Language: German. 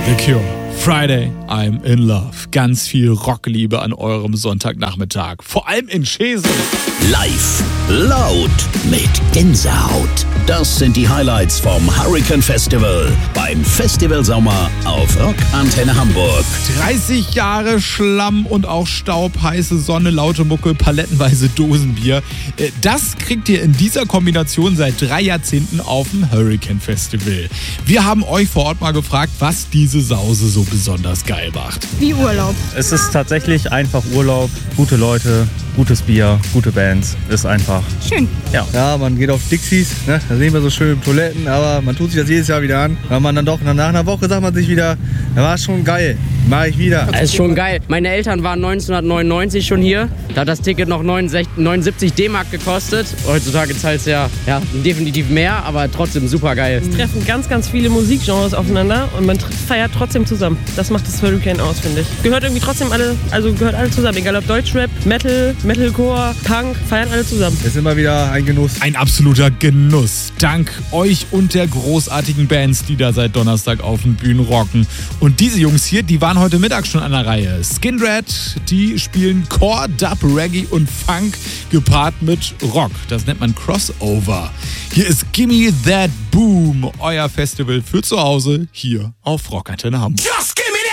The Cure. Friday, I'm in love. Ganz viel Rockliebe an eurem Sonntagnachmittag. Vor allem in Schesel. Live, laut, mit Gänsehaut. Das sind die Highlights vom Hurricane Festival beim Festival Sommer auf Rock Antenne Hamburg. 30 Jahre Schlamm und auch Staub, heiße Sonne, laute Mucke, palettenweise Dosenbier. Das kriegt ihr in dieser Kombination seit 3 Jahrzehnten auf dem Hurricane Festival. Wir haben euch vor Ort mal gefragt, was diese Sause so besonders geil macht. Wie Urlaub. Es ist tatsächlich einfach Urlaub, gute Leute, gutes Bier, gute Bands, ist einfach schön. Ja, man geht auf Dixies, ne? Da sehen wir so schöne Toiletten, aber man tut sich das jedes Jahr wieder an. Weil man dann doch nach einer Woche sagt man sich wieder, da war schon geil, mach ich wieder. Es ist schon geil. Meine Eltern waren 1999 schon hier. Da hat das Ticket noch 79 D-Mark gekostet. Heutzutage zahlt es ja definitiv mehr, aber trotzdem super geil. Es treffen ganz, ganz viele Musikgenres aufeinander und man feiert trotzdem zusammen. Das macht das Hurricane aus, finde ich. Gehört irgendwie trotzdem alle zusammen. Egal ob Deutschrap, Metal, Metalcore, Punk, feiern alle zusammen. Es ist immer wieder ein Genuss. Ein absoluter Genuss. Dank euch und der großartigen Bands, die da seit Donnerstag auf den Bühnen rocken. Und diese Jungs hier, die waren heute Mittag schon an der Reihe. Skindred, die spielen Core, Dub, Reggae und Funk gepaart mit Rock. Das nennt man Crossover. Hier ist Gimme That Boom, euer Festival für zu Hause hier auf Rock Antenne Hamburg.